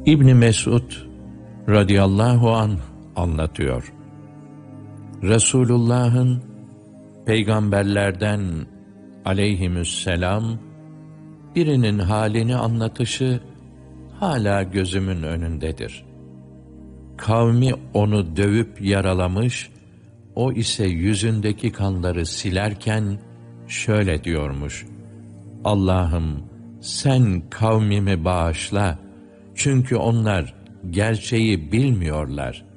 İbn Mesud radıyallahu anh anlatıyor. Resulullah'ın peygamberlerden aleyhisselam birinin halini anlatışı hala gözümün önündedir. Kavmi onu dövüp yaralamış, o ise yüzündeki kanları silerken şöyle diyormuş: Allah'ım sen kavmimi bağışla, çünkü onlar gerçeği bilmiyorlar.